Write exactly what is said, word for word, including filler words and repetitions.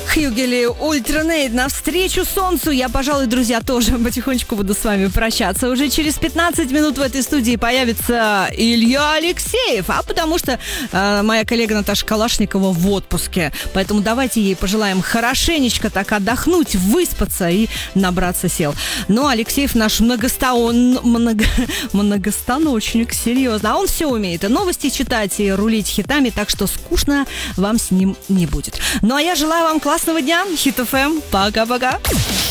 Хьюгели Ультранейд навстречу солнцу. Я, пожалуй, друзья, тоже потихонечку буду с вами прощаться. Уже через пятнадцать минут в этой студии появится Илья Алексеев. А потому что э, моя коллега Наташа Калашникова в отпуске. Поэтому давайте ей пожелаем хорошенечко так отдохнуть, выспаться и набраться сил. Ну, Алексеев наш многостон... много... многостаночник, серьезно. А он все умеет. И новости читать, и рулить хитами. Так что скучно вам с ним не будет. Ну, а я желаю вам классного дня. Хит эф эм. Пока-пока.